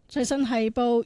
最新係報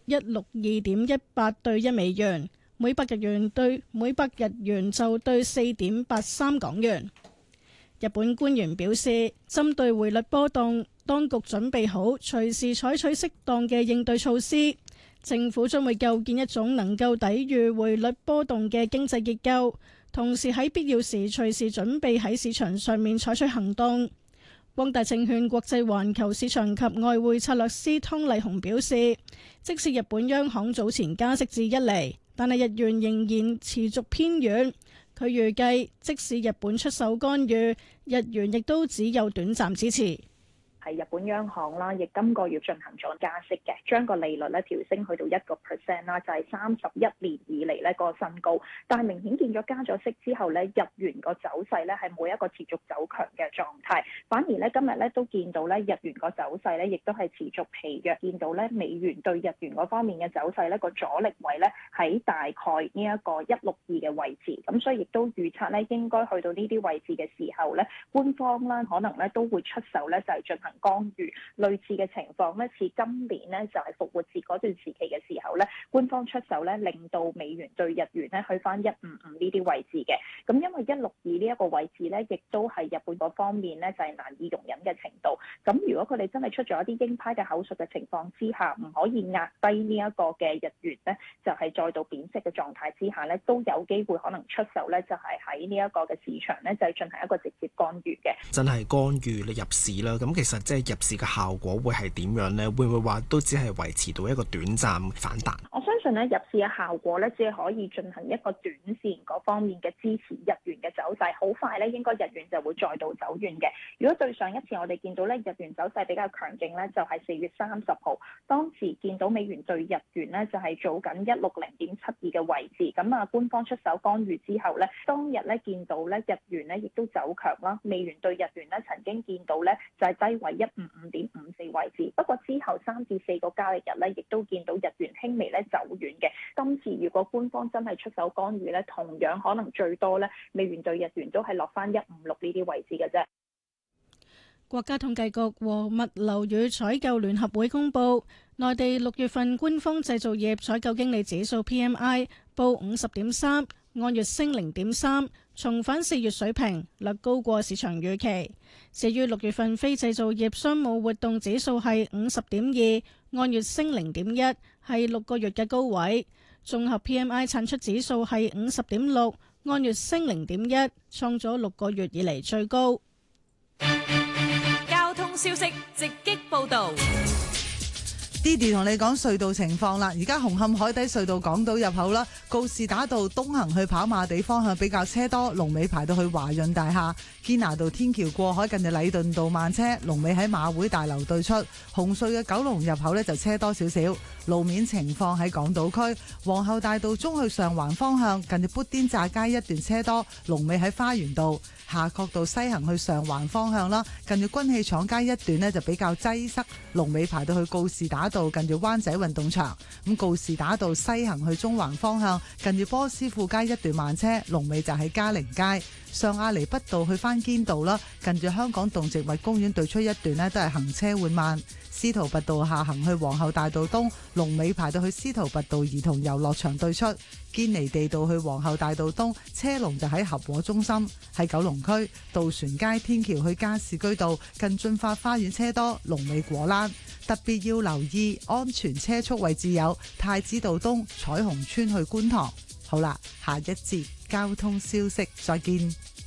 162.18對1美元，每百日元就對4.83港元。日本官員表示，針對匯率波動，當局準備好隨時採取適當嘅應對措施。政府將會構建一種能夠抵禦匯率波動嘅經濟結構，同時喺必要時隨時準備喺市場上面採取行動。光大證券國際環球市場及外匯策略師湯麗紅表示，即使日本央行早前加息至1厘，但係日元仍然持續偏軟。佢預計，即使日本出手干預，日元亦都只有短暫支持。 係日本央行啦，亦今個月進行咗加息嘅，將個利率咧調升去到1%啦，就係31年以嚟咧個新高。但係明顯見咗加咗息之後咧，日元個走勢咧係冇一個持續走強嘅狀態，反而咧今日咧都見到咧日元個走勢咧亦都係持續疲弱，見到咧美元對日元嗰方面嘅走勢咧個阻力位咧喺大概呢一個162嘅位置，咁所以亦都預測咧應該去到呢啲位置嘅時候咧，官方啦可能咧都會出手咧就係進行干預，類似嘅情況咧，似今年咧就係復活節嗰段時期嘅時候咧，官方出手咧，令到美元對日元咧去翻155呢啲位置嘅。咁因為162呢一個位置咧，亦都係日本嗰方面咧就係難以容忍嘅程度。咁如果佢哋真係出咗一啲鷹派嘅口述嘅情況之下，唔可以壓低呢一個嘅日元咧，就係再度貶值嘅狀態之下咧，都有機會可能出手咧，就係喺呢一個嘅市場咧，就係進行一個直接干預嘅。 真係干預你入市啦，咁其實即係入市嘅效果會係點樣呢？會唔會話都只係維持到一個短暫反彈？ 我相信咧入市嘅效果咧，只係可以進行一個短線嗰方面嘅支持日元嘅走勢，好快咧應該日元就會再度走軟嘅。如果對上一次我哋見到咧日元走勢比較強勁咧，就係4月30號，當時見到美元對日元咧就係做緊160.72嘅位置，咁啊官方出手干預之後咧，當日咧見到咧日元咧亦都走強啦，美元對日元咧曾經見到咧就係低位155.54位置，不過之後3至4個交易日咧，亦都見到日元輕微咧走軟嘅。今次如果官方真係出手干預咧，同樣可能最多咧美元對日元都係落翻156呢啲位置嘅啫。 國家統計局和物流與採購聯合會公佈，內地6月份官方製造業採購經理指數 PMI 報50.3，按月升0.3，重返4月水平，略高過市場預期。至於6月份非製造業商務活動指數係50.2，按月升0.1，係6個月嘅高位。綜合 PMI 產出指數係50.6，按月升0.1，創咗6個月以嚟最高。 交通消息直擊報道。 Didi 同你講隧道情況啦，而家紅磡海底隧道港島入口啦，告士打道東行去跑馬地方向比較車多，龍尾排到去華潤大廈；堅拿道天橋過海近住禮頓道慢車，龍尾喺馬會大樓對出。紅隧嘅九龍入口呢就車多少少。路面情況喺港島區，皇后大道中去上環方向近住砵甸乍街一段車多，龍尾喺花園道。夏慤道西行去上環方向啦，近住軍器廠街一段呢就比較擠塞，龍尾排到去告士打道近住灣仔運動場。咁告士打道西行去中環方向近住波斯富街一段慢車，龍尾就喺嘉陵街。上亞厘畢道去翻堅道啦，近住香港動植物公園對出一段呢都係行車緩慢。司徒拔道下行去皇后大道東，龍尾排到去司徒拔道兒童遊樂場對出。堅尼地道去皇后大道東，車龍就喺合和中心。喺九龍區渡船街天橋去加士居道近駿發花園車多，龍尾果欄。特別要留意安全車速位置有太子道東彩虹村去觀塘。好啦，下一節交通消息再見。